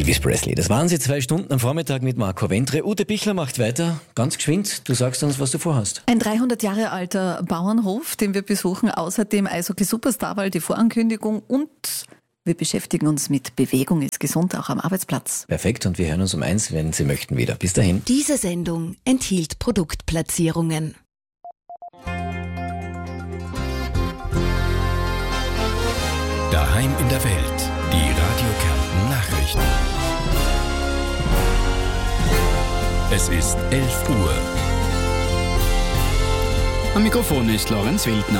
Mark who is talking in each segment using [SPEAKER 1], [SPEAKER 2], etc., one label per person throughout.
[SPEAKER 1] Elvis Presley. Das waren sie 2 Stunden am Vormittag mit Marco Ventre. Ute Bichler macht weiter. Ganz geschwind, du sagst uns, was du vorhast.
[SPEAKER 2] Ein 300 Jahre alter Bauernhof, den wir besuchen. Außerdem Eishockey-Superstarwahl, die Vorankündigung und wir beschäftigen uns mit Bewegung ist gesund, auch am Arbeitsplatz.
[SPEAKER 1] Perfekt, und wir hören uns um 1, wenn Sie möchten, wieder. Bis dahin.
[SPEAKER 3] Diese Sendung enthielt Produktplatzierungen.
[SPEAKER 4] Daheim in der Welt. Die Radio Kärnten Nachrichten. Es ist 11 Uhr.
[SPEAKER 5] Am Mikrofon ist Lorenz Wildner.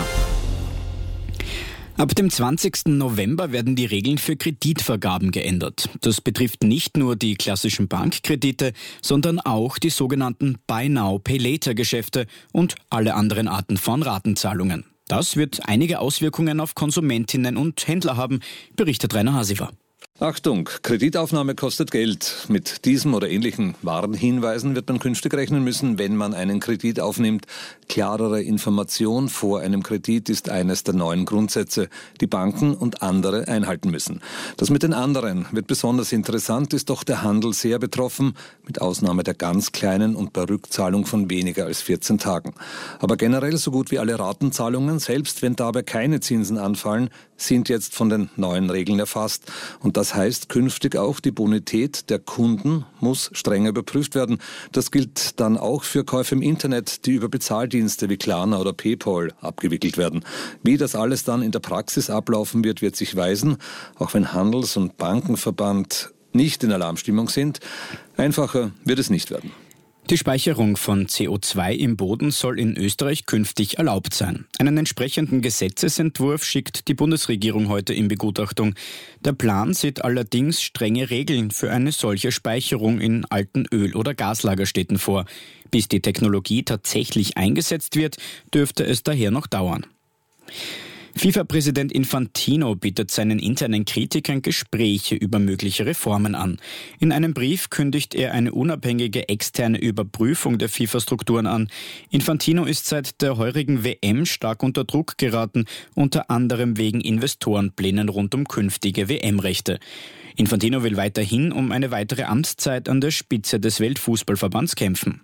[SPEAKER 5] Ab dem 20. November werden die Regeln für Kreditvergaben geändert. Das betrifft nicht nur die klassischen Bankkredite, sondern auch die sogenannten Buy-Now-Pay-Later-Geschäfte und alle anderen Arten von Ratenzahlungen. Das wird einige Auswirkungen auf Konsumentinnen und Händler haben, berichtet Rainer Hasifer.
[SPEAKER 6] Achtung, Kreditaufnahme kostet Geld. Mit diesem oder ähnlichen Warnhinweisen wird man künftig rechnen müssen, wenn man einen Kredit aufnimmt. Klarere Information vor einem Kredit ist eines der neuen Grundsätze, die Banken und andere einhalten müssen. Das mit den anderen wird besonders interessant, ist doch der Handel sehr betroffen, mit Ausnahme der ganz kleinen und bei Rückzahlung von weniger als 14 Tagen. Aber generell so gut wie alle Ratenzahlungen, selbst wenn dabei keine Zinsen anfallen, sind jetzt von den neuen Regeln erfasst. Und das heißt, künftig auch die Bonität der Kunden muss strenger überprüft werden. Das gilt dann auch für Käufe im Internet, die über Bezahldienste wie Klarna oder PayPal abgewickelt werden. Wie das alles dann in der Praxis ablaufen wird, wird sich weisen, auch wenn Handels- und Bankenverband nicht in Alarmstimmung sind. Einfacher wird es nicht werden.
[SPEAKER 5] Die Speicherung von CO2 im Boden soll in Österreich künftig erlaubt sein. Einen entsprechenden Gesetzesentwurf schickt die Bundesregierung heute in Begutachtung. Der Plan sieht allerdings strenge Regeln für eine solche Speicherung in alten Öl- oder Gaslagerstätten vor. Bis die Technologie tatsächlich eingesetzt wird, dürfte es daher noch dauern. FIFA-Präsident Infantino bietet seinen internen Kritikern Gespräche über mögliche Reformen an. In einem Brief kündigt er eine unabhängige externe Überprüfung der FIFA-Strukturen an. Infantino ist seit der heurigen WM stark unter Druck geraten, unter anderem wegen Investorenplänen rund um künftige WM-Rechte. Infantino will weiterhin um eine weitere Amtszeit an der Spitze des Weltfußballverbands kämpfen.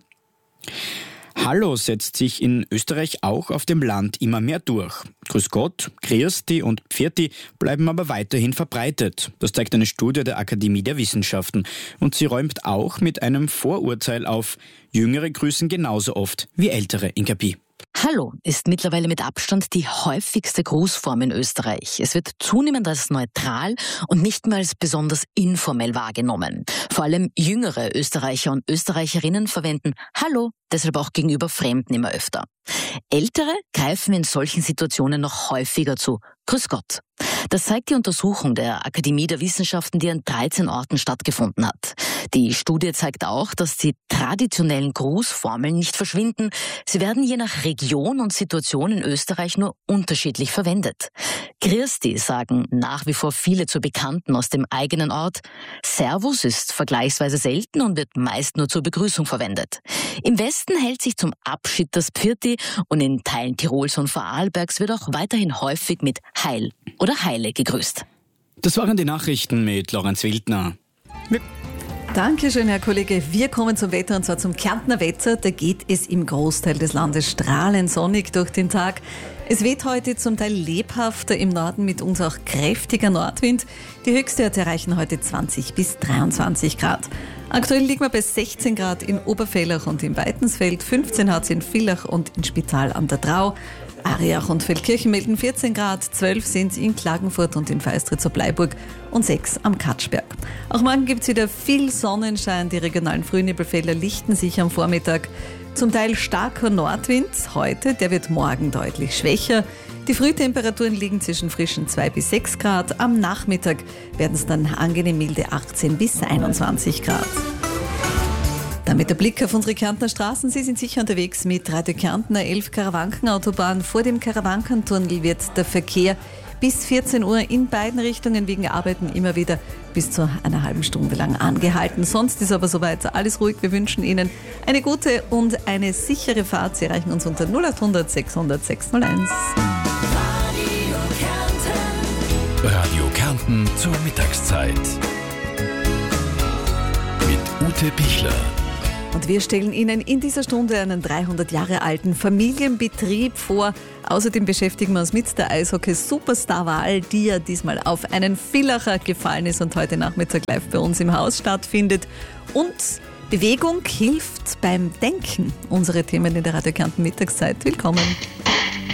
[SPEAKER 5] Hallo setzt sich in Österreich auch auf dem Land immer mehr durch. Grüß Gott, Christi und Pfirti bleiben aber weiterhin verbreitet. Das zeigt eine Studie der Akademie der Wissenschaften. Und sie räumt auch mit einem Vorurteil auf. Jüngere grüßen genauso oft wie Ältere in Kapi.
[SPEAKER 7] Hallo ist mittlerweile mit Abstand die häufigste Grußform in Österreich. Es wird zunehmend als neutral und nicht mehr als besonders informell wahrgenommen. Vor allem jüngere Österreicher und Österreicherinnen verwenden Hallo deshalb auch gegenüber Fremden immer öfter. Ältere greifen in solchen Situationen noch häufiger zu Grüß Gott. Das zeigt die Untersuchung der Akademie der Wissenschaften, die an 13 Orten stattgefunden hat. Die Studie zeigt auch, dass die traditionellen Grußformeln nicht verschwinden. Sie werden je nach Region und Situation in Österreich nur unterschiedlich verwendet. Christi sagen nach wie vor viele zu Bekannten aus dem eigenen Ort. Servus ist vergleichsweise selten und wird meist nur zur Begrüßung verwendet. Im Westen hält sich zum Abschied das Pfirti und in Teilen Tirols und Vorarlbergs wird auch weiterhin häufig mit Heil oder Heile gegrüßt.
[SPEAKER 5] Das waren die Nachrichten mit Lorenz Wildner.
[SPEAKER 2] Dankeschön, Herr Kollege. Wir kommen zum Wetter und zwar zum Kärntner Wetter. Da geht es im Großteil des Landes strahlend sonnig durch den Tag. Es weht heute zum Teil lebhafter im Norden, mit uns auch kräftiger Nordwind. Die Höchstwerte erreichen heute 20 bis 23 Grad. Aktuell liegen wir bei 16 Grad in Oberfellach und in Weitensfeld, 15 hat es in Villach und in Spital an der Drau. Ariach und Feldkirchen melden 14 Grad, 12 sind es in Klagenfurt und in Feistritz-Bleiburg und 6 am Katschberg. Auch morgen gibt es wieder viel Sonnenschein, die regionalen Frühnebelfelder lichten sich am Vormittag. Zum Teil starker Nordwind heute, der wird morgen deutlich schwächer. Die Frühtemperaturen liegen zwischen frischen 2 bis 6 Grad, am Nachmittag werden es dann angenehm milde 18 bis 21 Grad. Damit der Blick auf unsere Kärntner Straßen. Sie sind sicher unterwegs mit Radio Kärntner 11 Karawankenautobahn. Vor dem Karawankentunnel wird der Verkehr bis 14 Uhr in beiden Richtungen wegen Arbeiten immer wieder bis zu einer halben Stunde lang angehalten. Sonst ist aber soweit alles ruhig. Wir wünschen Ihnen eine gute und eine sichere Fahrt. Sie erreichen uns unter 0800 600 601.
[SPEAKER 4] Radio Kärnten zur Mittagszeit. Ute Pichler.
[SPEAKER 2] Und wir stellen Ihnen in dieser Stunde einen 300 Jahre alten Familienbetrieb vor. Außerdem beschäftigen wir uns mit der Eishockey-Superstar-Wahl, die ja diesmal auf einen Villacher gefallen ist und heute Nachmittag live bei uns im Haus stattfindet. Und Bewegung hilft beim Denken. Unsere Themen in der Radio Kärnten Mittagszeit. Willkommen.